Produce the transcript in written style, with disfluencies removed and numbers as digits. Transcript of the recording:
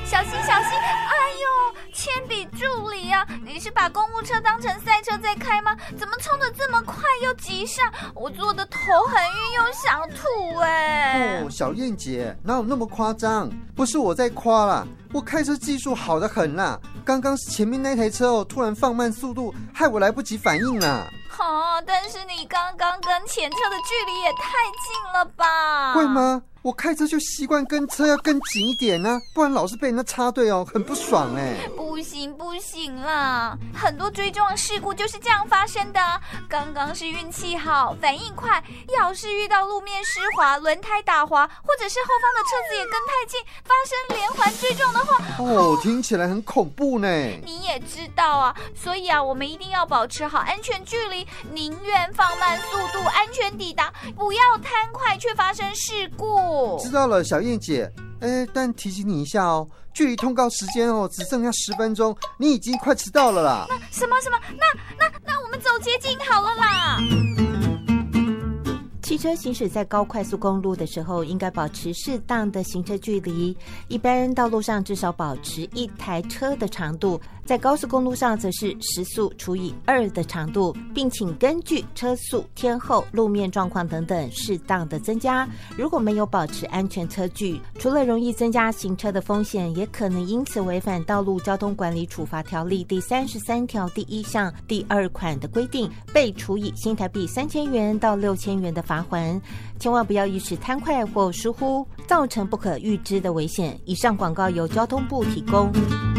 小心小心！哎呦，铅笔助理啊，你是把公务车当成赛车在开吗？怎么冲得这么快又急刹？我坐的头很晕又想吐哎！ 哦，小燕姐，哪有那么夸张？不是我在夸啦，我开车技术好得很啦。刚刚前面那台车突然放慢速度，害我来不及反应啦。 但是你刚刚跟前车的距离也太近了吧？ 会吗？我开车就习惯跟车要更紧一点啊，不然老是被人家插队哦，很不爽哎。 不行啦，很多追撞事故就是这样发生的啊。刚刚是运气好，反应快，要是遇到路面湿滑、轮胎打滑，或者是后方的车子也跟太近，发生连环追撞的话， 听起来很恐怖呢。 你也知道啊，所以啊，我们一定要保持好安全距离，宁愿放慢速度，安全抵达，不要贪快却发生事故。 知道了，小燕姐。但提醒你一下哦，距离通告时间只剩下10分钟，你已经快迟到了啦。 什么？那我们走捷径好了啦。 汽车行驶在高快速公路的时候，应该保持适当的行车距离。一般道路上至少保持一台车的长度，在高速公路上则是时速除以2的长度，并请根据车速、天候、路面状况等等适当的增加。如果没有保持安全车距，除了容易增加行车的风险，也可能因此违反道路交通管理处罚条例第33条第1项第2款的规定，被处以新台币3000元到6000元的罚款。千万不要一时贪快或疏忽，造成不可预知的危险。以上广告由交通部提供。